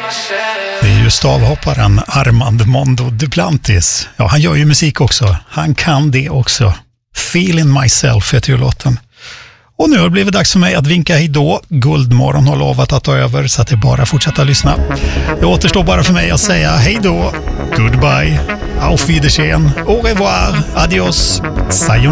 Det är ju stavhopparen Armand Mondo Duplantis. Ja, han gör ju musik också. Han kan det också. Feeling Myself heter ju låten. Och nu har det blivit dags för mig att vinka hejdå. Guldmorgon har lovat att ta över så att det bara fortsätta lyssna. Det återstår bara för mig att säga hejdå, goodbye, auf Wiedersehen, au revoir, adios, sayonara.